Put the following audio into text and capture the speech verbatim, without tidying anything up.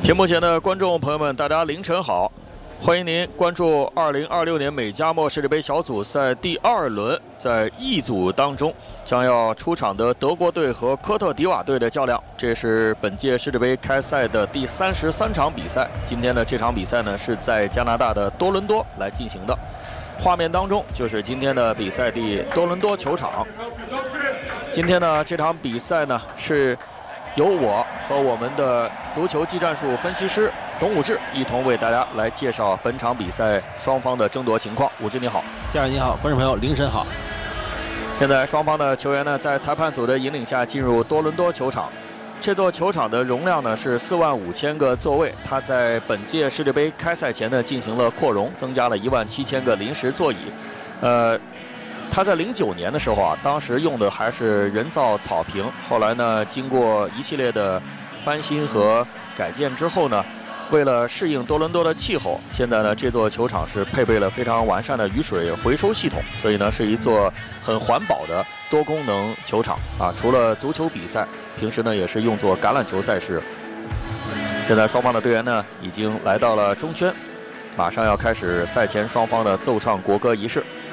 屏幕前的观众朋友们，大家凌晨好！欢迎您关注二零二六年美加墨世界杯小组赛第二轮，在 E 组当中将要出场的德国队和科特迪瓦队的较量。这是本届世界杯开赛的第三十三场比赛。今天的这场比赛呢，是在加拿大的多伦多来进行的。画面当中就是今天的比赛地多伦多球场。今天呢，这场比赛呢是由我和我们的足球技战术分析师董武志一同为大家来介绍本场比赛双方的争夺情况。武志你好。 家人你好，观众朋友凌晨好。 现在双方的球员呢，在裁判组的引领下进入多伦多球场。这座球场的容量呢是四万五千个座位，它在本届世界杯开赛前呢进行了扩容，增加了一万七千个临时座椅。呃。他在零九年的时候啊，当时用的还是人造草坪，后来呢，经过一系列的翻新和改建之后呢，为了适应多伦多的气候，现在呢，这座球场是配备了非常完善的雨水回收系统，所以呢，是一座很环保的多功能球场啊。除了足球比赛，平时呢也是用作橄榄球赛事。现在双方的队员呢，已经来到了中圈，马上要开始赛前双方的奏唱国歌仪式。